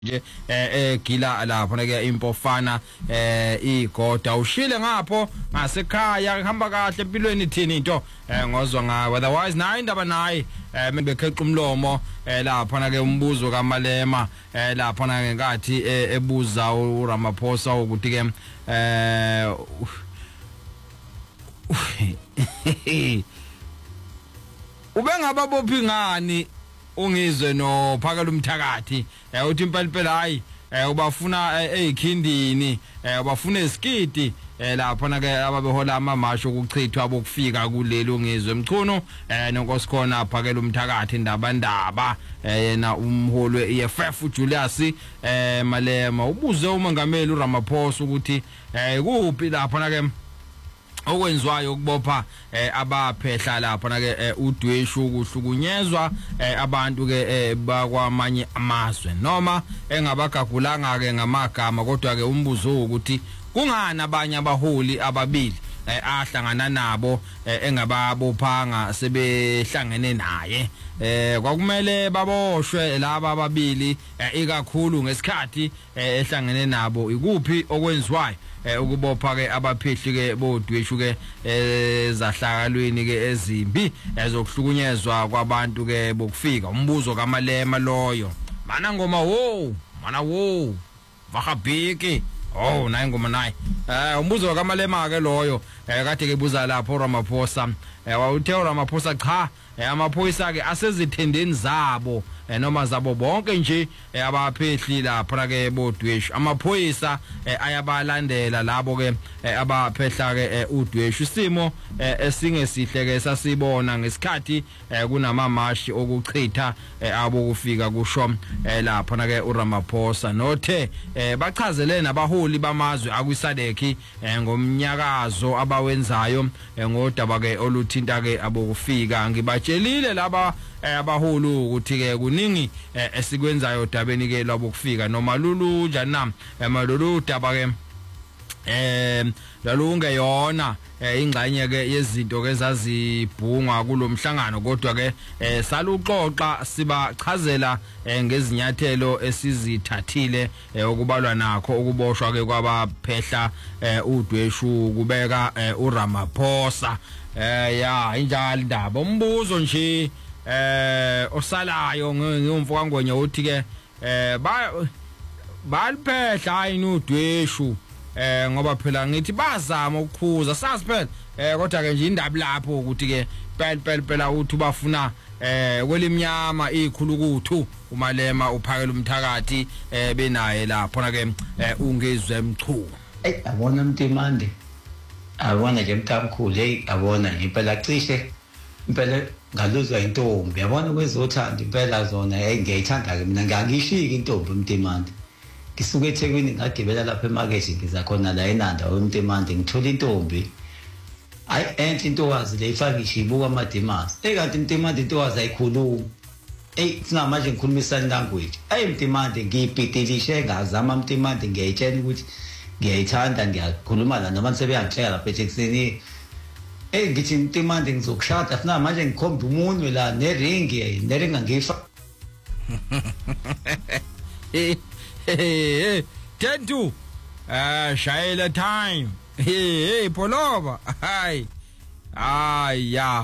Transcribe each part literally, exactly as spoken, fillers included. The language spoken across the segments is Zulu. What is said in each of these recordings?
nje eh gila lapho ke impofana eh igoda ushile ngapho ngasekhaya ihamba kahle empilweni thini into eh ngozwa ngawe otherwise nayi indaba nayi eh bekheqa umlomo eh lapho na ke umbuzo kaMalema eh lapho na ngenkathi ebuza uRamaphosa ukuthi ke eh ubengababophi ngani ungizwe no phakela umthakathi eh uthi impela impela hayi eh ubafuna ezikhindini eh ubafuna esikidi eh lapho na ke ababehola amamasho ukuchithwa bokufika kuleli ungizwe emchuno eh nonkosikhona phakela umthakathi indaba ndaba yena umholi we-E F F uJulius eh Malema ubuze umongameli uRamaphosa ukuthi eh kuphi lapho na ke okwenziwayo ukubopha abaphehla lapha na ke udweshu ukuhlukunyezwa abantu ke bakwamanye amazwe noma engabagagulanga ke ngamagama kodwa ke umbuzo ukuthi kungani abanye abaholi ababili ahlangana nabo engababophanga sebehlangene naye eh kwakumele baboshwe laba ababili ikakhulu ngesikhathi ehlangene nabo ikuphi okwenziwayo ukubopha ke abaphehli ke bodweshu ke ezahlakalweni ke ezimbi ezokuhlukunyezwa kwabantu ke bokufika umbuzo kaMalema loyo mana ngoma wo mana wo vakabhiki oh nayi ngoma nayi eh umbuzo kaMalema ke loyo kade ke buza lapho uRamaphosa wawuthe uRamaphosa cha amaphoyisa ke asezithendeni zabo noma zabo bonke nje abaphehli lapha ke bodweshu amaphoyisa ayabalandela labo ke abaphehla ke udweshu isimo esingesihle ke sasibona ngesikhathi kunamamashi okuchitha abokufika kusho lapha ke uRamaphosa nothe bachazele nabaholi bamazwe akwisadeki ngomnyakazo abawenzayo ngodaba ke oluthinta ke abokufika ngibatshelile laba abahulu ukuthi ke kuningi esikwenzayo dabeni ke labokufika noma lulu njani emalulu daba ke em lalunge yona ingxanye ke yezinto ke zazibhunga kulomhlangano kodwa ke saluxoxa sibachazela ngezinyathelo esizithathile ukubalwa nakho ukuboshwa ke kwabaphehla udweshu kubeka uRamaphosa eh ya injalo indaba umbuzo nje eh osalayo ngiyumvu kangwenye uthi ke eh ba baliphehla inudweshu eh ngoba phela ngithi bazama ukukhuza sazi phela eh kodwa ke nje indaba lapho ukuthi ke phela phela phela uthi bafuna eh kwelimnyama ikhulukuthu uMalema uphakela umthakathi eh benaye lapho na ke ungezwe emchuku hey abona Mtimande abona nje mtamkhulu hey abona impela cishe impela ngaluzwa intombi yabona kwezothanda impela zona hey ngiyayithanda ke mina ngangishika intombi Mtimande ngisuke eThekwini ngagibela lapha emarket ngiza khona la eNanda uMtimande ngithola intombi ayi enhle intokazi le ifakisha ibuka amadimasi ekanti Mtimande intokazi ayikhuluma hey sinamanje ngikhuluma sign language ayi Mtimande ngiyibhitilishe ngazama Mtimande ngiyayitshela ukuthi ngiyayithanda ngiyakhuluma la nabantu sebeyangihlela lapha eThekwini eh ngithi Mtimande ngizokushada funa manje ngikhomba umunwe la neringi neringa ngifa eh eh ten to ah shayela time hey hey poloba hai aya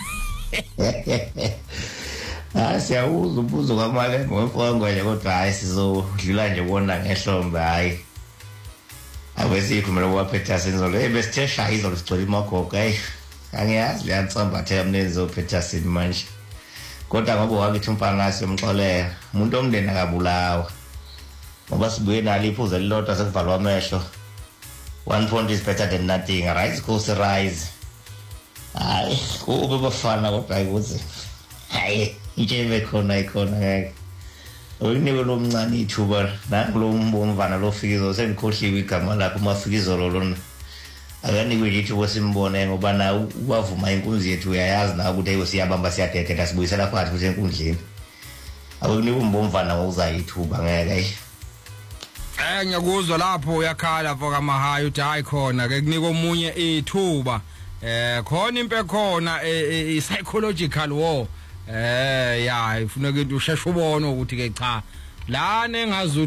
ah siyawuza umbuzo kaMalema wemfongwe kodwa hayi sizodlula nje bona ngehlombe hayi awesikhumela kwaPeterson zolo ebesithesha izolo sicela imagogo hey angiyazi liyatsamba the mnenzo Peterson manje kodwa ngoba wakithi umfangasi umxolela umuntu omndeni akabulawa ngoba sibuye nalo iphuzo lilodwa sekuvalwa amehlo one point is better than nothing rise goes rise hayi kube bafana kodwa ayikuze hayi injebe khona ikhona ngeke uyinike lo mncane ithuba nangulo mbomvana lo fikizo sengikhohliwe igama lakho mafikizo lona akanikwe nje ithuba simbone ngoba na wavuma inkunzi yethu uyayazi na ukuthi ayo siyabamba siyadedela sibuyisela phansi kuze enkundleni awukunike umbomvana wawuzayithuba ngeke eh ngiyakuzwa lapho uyakhala foka mahayi uthi hayi khona ke kunika omunye ithuba eh khona impe khona i psychological war eh ya ifuna ukuthi usheshe ubone ukuthi ke cha la nengazi